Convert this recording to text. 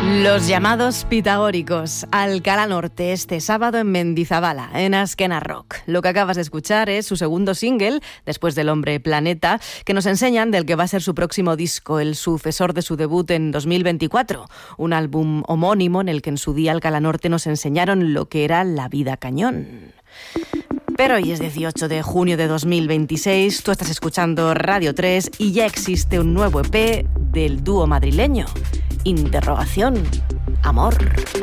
Los llamados pitagóricos, Alcalá Norte, este sábado en Mendizabala, en Azkena Rock. Lo que acabas de escuchar es su segundo single, después del Hombre Planeta, que nos enseñan del que va a ser su próximo disco, el sucesor de su debut en 2024. Un álbum homónimo en el que en su día Alcalá Norte nos enseñaron lo que era la vida cañón. Pero hoy es 18 de junio de 2026, tú estás escuchando Radio 3 y ya existe un nuevo EP del dúo madrileño. Interrogación, amor.